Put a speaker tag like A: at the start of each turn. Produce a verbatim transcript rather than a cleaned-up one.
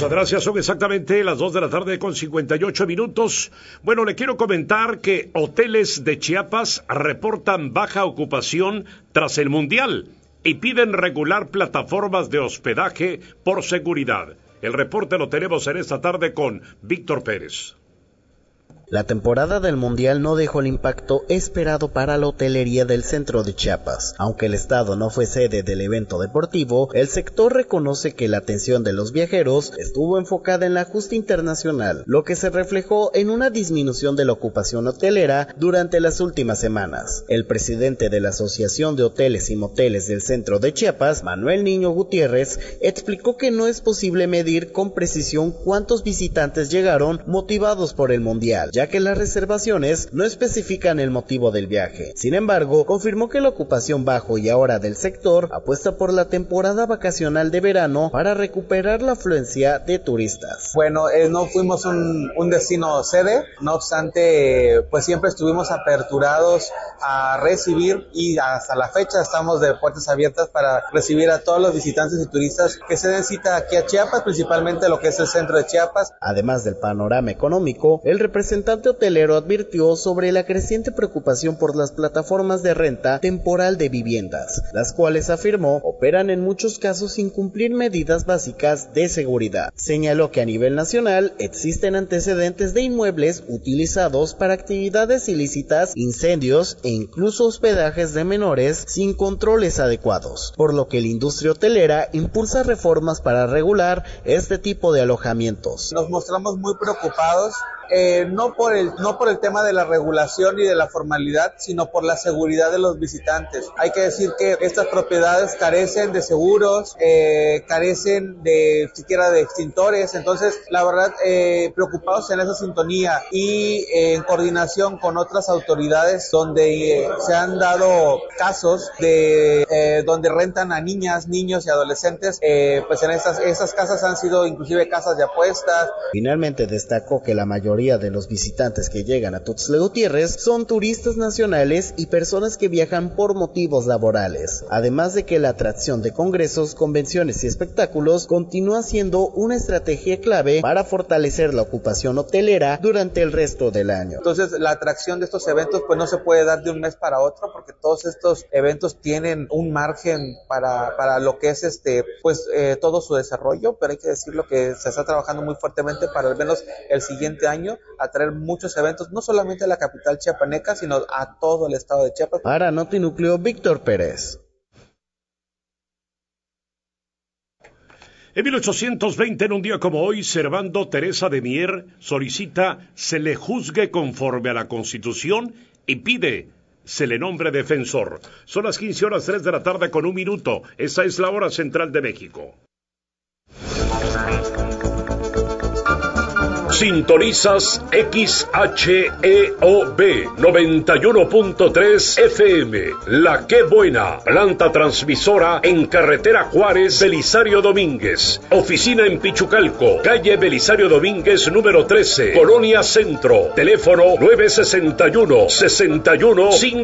A: Muchas gracias, son exactamente las dos de la tarde con cincuenta y ocho minutos. Bueno, le quiero comentar que hoteles de Chiapas reportan baja ocupación tras el Mundial y piden regular plataformas de hospedaje por seguridad. El reporte lo tenemos en esta tarde con Víctor Pérez.
B: La temporada del Mundial no dejó el impacto esperado para la hotelería del centro de Chiapas. Aunque el estado no fue sede del evento deportivo, el sector reconoce que la atención de los viajeros estuvo enfocada en la justa internacional, lo que se reflejó en una disminución de la ocupación hotelera durante las últimas semanas. El presidente de la Asociación de Hoteles y Moteles del centro de Chiapas, Manuel Niño Gutiérrez, explicó que no es posible medir con precisión cuántos visitantes llegaron motivados por el Mundial, ya que las reservaciones no especifican el motivo del viaje. Sin embargo, confirmó que la ocupación bajo y ahora del sector apuesta por la temporada vacacional de verano para recuperar la afluencia de turistas.
C: Bueno, eh, no fuimos un, un destino sede, no obstante, pues siempre estuvimos aperturados a recibir y hasta la fecha estamos de puertas abiertas para recibir a todos los visitantes y turistas que se den cita aquí a Chiapas, principalmente lo que es el centro de Chiapas.
B: Además del panorama económico, el representante hotelero advirtió sobre la creciente preocupación por las plataformas de renta temporal de viviendas, las cuales afirmó operan en muchos casos sin cumplir medidas básicas de seguridad. Señaló que a nivel nacional existen antecedentes de inmuebles utilizados para actividades ilícitas, incendios e incluso hospedajes de menores sin controles adecuados, por lo que la industria hotelera impulsa reformas para regular este tipo de alojamientos.
C: Nos mostramos muy preocupados Eh, no por el no por el tema de la regulación y de la formalidad, sino por la seguridad de los visitantes. Hay que decir que estas propiedades carecen de seguros, eh, carecen de siquiera de extintores, entonces la verdad eh, preocupados en esa sintonía y eh, en coordinación con otras autoridades donde eh, se han dado casos de eh, donde rentan a niñas, niños y adolescentes, eh, pues en estas esas casas han sido inclusive casas de apuestas.
B: Finalmente destacó que la mayoría de los visitantes que llegan a Tuxtla Gutiérrez son turistas nacionales y personas que viajan por motivos laborales, además de que la atracción de congresos, convenciones y espectáculos continúa siendo una estrategia clave para fortalecer la ocupación hotelera durante el resto del año.
C: Entonces la atracción de estos eventos pues no se puede dar de un mes para otro, porque todos estos eventos tienen un margen para, para lo que es este pues eh, todo su desarrollo, pero hay que decirlo que se está trabajando muy fuertemente para al menos el siguiente año a traer muchos eventos, no solamente a la capital chiapaneca, sino a todo el estado de Chiapas.
B: Para Notinúcleo, Víctor Pérez.
A: En mil ochocientos veinte, en un día como hoy, Servando Teresa de Mier solicita se le juzgue conforme a la Constitución y pide se le nombre defensor. Son las quince horas tres de la tarde con un minuto. Esa es la hora central de México. Sintonizas X H E O B noventa y uno punto tres F M, La Qué Buena, planta transmisora en carretera Juárez, Belisario Domínguez, oficina en Pichucalco, calle Belisario Domínguez número trece, Colonia Centro, teléfono nueve sesenta y uno, sesenta y uno, cinco